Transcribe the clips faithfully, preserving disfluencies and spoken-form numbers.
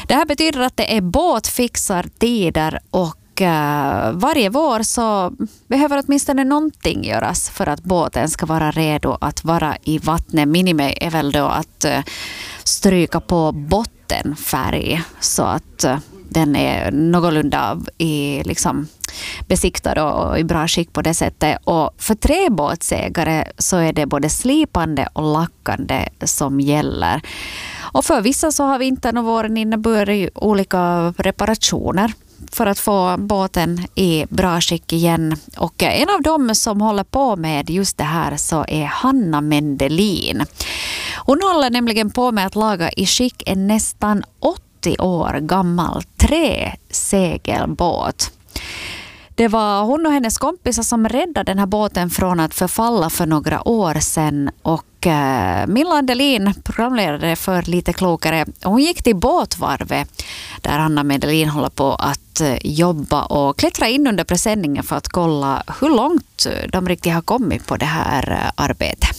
Det här betyder att det är båtfixartider och uh, varje vår så behöver åtminstone någonting göras för att båten ska vara redo att vara i vattnet. Minimi är väl då att uh, stryka på bottenfärg så att uh, den är någorlunda i liksom besiktad och i bra skick på det sättet. Och för träbåtsägare så är det både slipande och lackande som gäller. Och för vissa så har vintern och våren inneburit olika reparationer för att få båten i bra skick igen. Och en av dem som håller på med just det här så är Hanna Mendelin. Hon håller nämligen på med att laga i skick en nästan åttio år gammal träsegelbåt. Det var hon och hennes kompisar som räddade den här båten från att förfalla för några år sedan. Och eh, Milla Andelin, programledare för Lite klokare, hon gick till båtvarvet där Hanna Mendelin håller på att eh, jobba och klättra in under presenningen för att kolla hur långt de riktigt har kommit på det här eh, arbetet.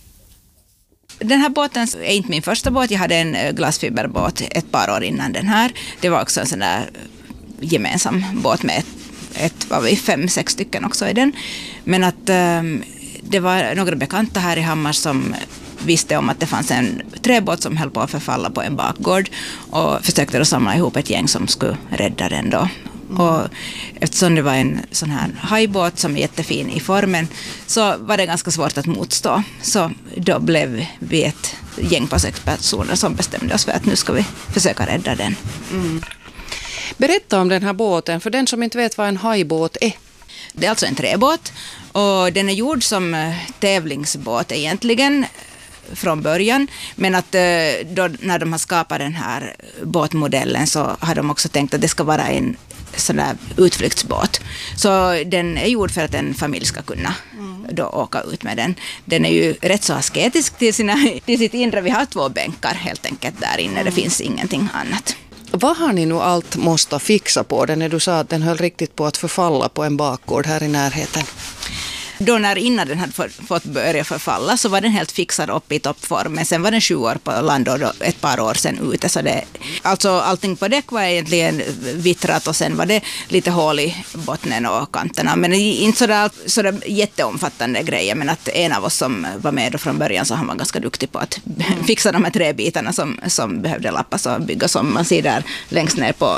Den här båten är inte min första båt. Jag hade en glasfiberbåt ett par år innan den här. Det var också en sån där gemensam båt med ett ett var vi fem, sex stycken också i den. Men att um, det var några bekanta här i Hammar som visste om att det fanns en träbåt som höll på att förfalla på en bakgård och försökte då samla ihop ett gäng som skulle rädda den då. Mm. Och eftersom det var en sån här hajbåt som är jättefin i formen så var det ganska svårt att motstå. Så då blev vi ett gäng på sex personer som bestämde oss för att nu ska vi försöka rädda den. Mm. Berätta om den här båten för den som inte vet vad en hajbåt är. Det är alltså en träbåt och den är gjord som tävlingsbåt egentligen från början. Men att då, när de har skapat den här båtmodellen så har de också tänkt att det ska vara en sån där utflyktsbåt. Så den är gjord för att en familj ska kunna mm. då åka ut med den. Den är ju rätt så asketisk till, sina, till sitt inre. Vi har två bänkar helt enkelt där inne. Mm. Det finns ingenting annat. Vad har ni nu allt måste fixa på den när du sa att den höll riktigt på att förfalla på en bakgård här i närheten? Då när innan den hade fått börja förfalla så var den helt fixad upp i toppform. Men sen var den sju år på land och ett par år sen ute. Så det, alltså allting på däck var egentligen vittrat och sen var det lite hål i bottnen och kanterna. Men inte sådär, sådär jätteomfattande grejer. Men att en av oss som var med då från början så han var ganska duktig på att mm. fixa de här tre bitarna som, som behövde lappas och byggas som man ser där längst ner på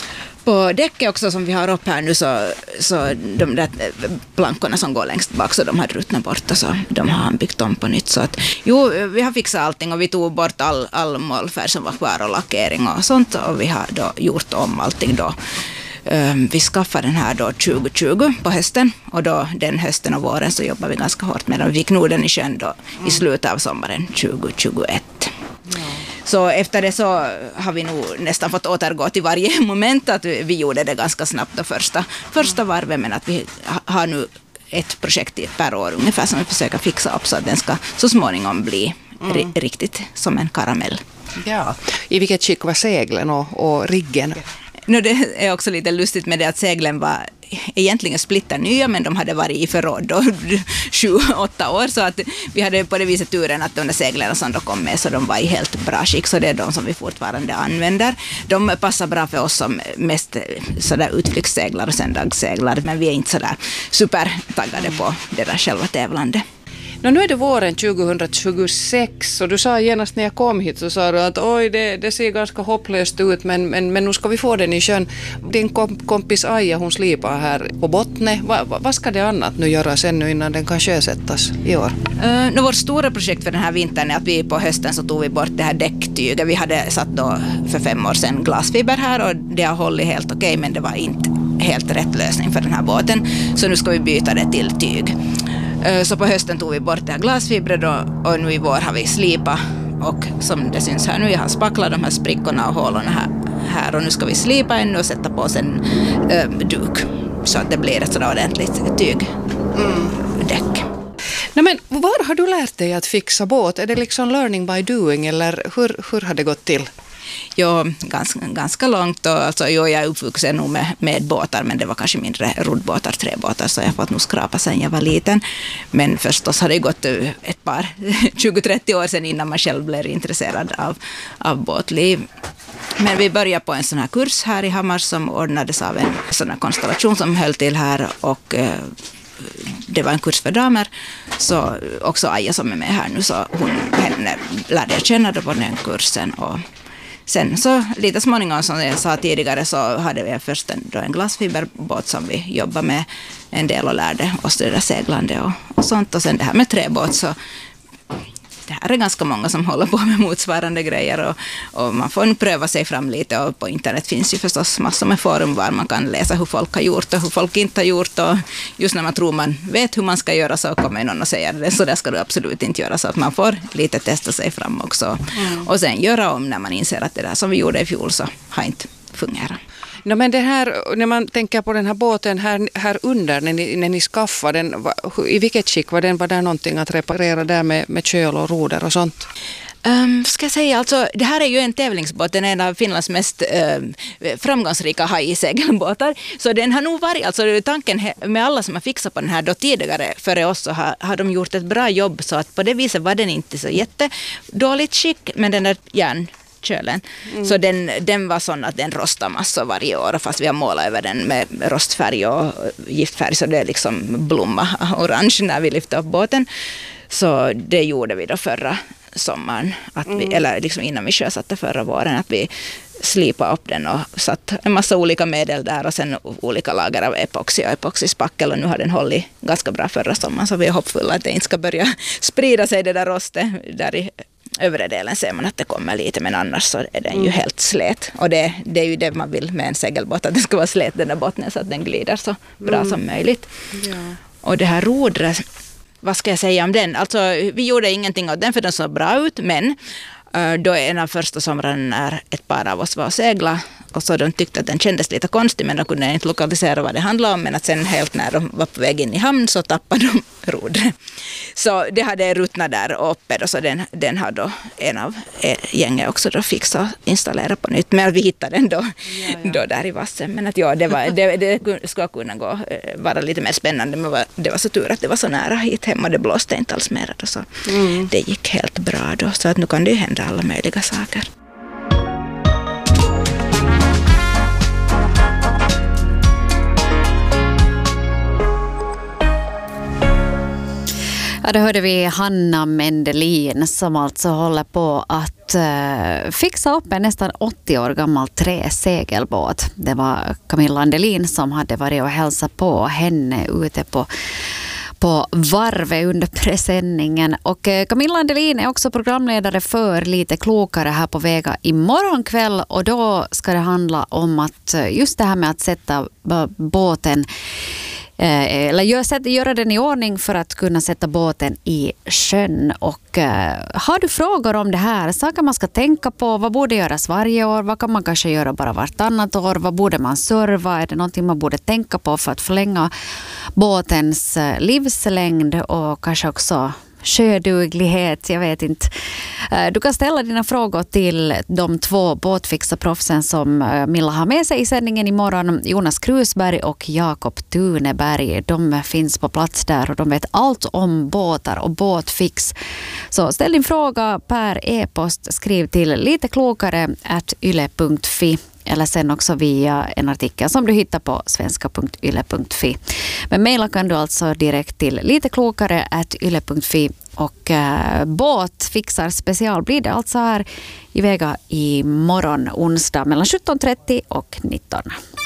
På däcket också som vi har upp här nu så, så de där plankorna som går längst bak så de har ruttnat bort och så de har byggt om på nytt. Så att, jo, vi har fixat allting och vi tog bort all, all målfärg som var kvar och lackering och sånt och vi har då gjort om allting då. Um, vi skaffade den här då tjugo tjugo på hösten och då den hösten och våren så jobbar vi ganska hårt med den. Vi knod den i sjön då i slutet av sommaren tjugo tjugoett. Ja. Så efter det så har vi nog nästan fått återgå till varje moment att vi gjorde det ganska snabbt då första, första varvet men att vi har nu ett projekt per år ungefär som vi försöker fixa upp så att den ska så småningom bli mm. ri- riktigt som en karamell. Ja. I vilket skick var seglen och, och riggen? Nu det är också lite lustigt med det att seglen var egentligen splitta nya men de hade varit i förråd då sju, åtta år så att vi hade på det viset turen att de där seglarna som då kom med så de var i helt bra skick så det är de som vi fortfarande använder. De passar bra för oss som mest sådär utflyktsseglare och söndagsseglare men vi är inte sådär supertaggade på det där själva tävlande. No, nu är det våren tjugo tjugosex och du sa genast när jag kom hit så sa du att oj det, det ser ganska hopplöst ut men, men, men nu ska vi få den i sjön. Din kompis Aja hon slipar här på bottnet. Va, va, vad ska det annat nu göra sen nu innan den kan sjösättas i år? Uh, no, vårt stora projekt för den här vintern är att vi på hösten så tog vi bort det här däcktyget. Vi hade satt då för fem år sedan glasfiber här och det har hållit helt okej okay, men det var inte helt rätt lösning för den här båten. Så nu ska vi byta det till tyg. Så på hösten tog vi bort det här glasfibret och, och nu i vår har vi slipat och som det syns här nu, jag har spacklat de här sprickorna och hålorna här, här och nu ska vi slipa ännu och sätta på sen äh, duk så att det blir ett sådär ordentligt tygdäck. Mm. Nej, men var har du lärt dig att fixa båt? Är det liksom learning by doing eller hur, hur har det gått till? Jo, ganska, ganska långt. Och alltså, jo, jag är uppvuxen nog med, med båtar, men det var kanske mindre roddbåtar, träbåtar, så jag har fått nog skrapa sedan jag var liten. Men förstås har det gått ett par tjugo trettio år sedan innan man själv blev intresserad av, av båtliv. Men vi började på en sån här kurs här i Hammar som ordnades av en sån här konstellation som höll till här, och eh, det var en kurs för damer. Så också Aja som är med här nu, så hon, henne lärde jag känna då på den kursen. Och sen så lite småningom, som jag sa tidigare, så hade vi först en, då en glasfiberbåt som vi jobbade med en del och lärde oss det där seglande och, och sånt. Och sen det här med träbåt, så det här är ganska många som håller på med motsvarande grejer, och, och man får pröva sig fram lite, och på internet finns ju förstås massor med forum var man kan läsa hur folk har gjort och hur folk inte har gjort, och just när man tror man vet hur man ska göra så kommer någon och säger det, så där ska du absolut inte göra, så att man får lite testa sig fram också mm. och sen göra om när man inser att det där som vi gjorde i fjol så har inte fungerat. No, men det här, när man tänker på den här båten här, här under, när ni, när ni skaffade den, i vilket skick var den? Var det någonting att reparera där med, med köl och roder och sånt? Um, ska jag säga, alltså, det här är ju en tävlingsbåt, den är en av Finlands mest um, framgångsrika hajsegelbåtar. Så den har nog varit, alltså tanken med alla som har fixat på den här då tidigare före oss, så har, har de gjort ett bra jobb, så att på det viset var den inte så jättedåligt skick, men den där järn kölen. Mm. Så den, den var sån att den rostar massor varje år, fast vi har målat över den med rostfärg och giftfärg, så det är liksom blomma orange när vi lyfte upp båten. Så det gjorde vi då förra sommaren, att vi, mm. eller liksom innan vi sjösatte förra våren, att vi slipade upp den och satt en massa olika medel där, och sen olika lager av epoxy och epoxyspackel, och nu har den hållit ganska bra förra sommaren, så vi är hoppfulla att det inte ska börja sprida sig det där rostet där i övre delen, ser man att det kommer lite, men annars så är den ju mm. helt slät. Och det, det är ju det man vill med en segelbåt, att det ska vara slät den där botten, så att den glider så bra mm. som möjligt. Ja. Och det här rodret, vad ska jag säga om den? Alltså, vi gjorde ingenting av den för den såg bra ut, men då en av första somrarna när ett par av oss var och segla, och så de tyckte att den kändes lite konstig, men de kunde inte lokalisera vad det handlade om, men att sen helt när de var på väg in i hamn så tappade de rodret. Så det hade ruttnat där uppe, och så den, den har då en av gänget också då fixat och installerat på nytt, men vi hittade den då, ja, ja. då där i vassen. Men att ja, det, var, det, det ska kunna gå, vara lite mer spännande, men det var så tur att det var så nära hit hemma, det blåste inte alls mer då, så mm. det gick helt bra då, så att nu kan det ju hända alla möjliga saker. Ja, då hörde vi Hanna Mendelin som alltså håller på att uh, fixa upp en nästan åttio år gammal träsegelbåt. Det var Camilla Andelin som hade varit och hälsat på henne ute på på varvet under presenningen. Och Camilla Andelin är också programledare för Lite klokare här på Vega imorgon kväll, och då ska det handla om att just det här med att sätta båten eller gör, göra den i ordning för att kunna sätta båten i sjön. Och uh, har du frågor om det här, saker man ska tänka på, vad borde göras varje år, vad kan man kanske göra bara vartannat år, vad borde man serva, är det någonting man borde tänka på för att förlänga båtens uh, livslängd och kanske också sjöduglighet, jag vet inte. Du kan ställa dina frågor till de två båtfixarproffsen som Milla har med sig i sändningen imorgon. Jonas Krusberg och Jakob Tuneberg. De finns på plats där och de vet allt om båtar och båtfix. Så ställ din fråga per e-post. Skriv till liteklokare at yle punkt fi. Eller sen också via en artikel som du hittar på svenska punkt yle punkt fi. Men mejla kan du alltså direkt till liteklokare at yle punkt fi. Och äh, båtfixar special blir det alltså här i Vega imorgon onsdag mellan sjutton trettio och nitton.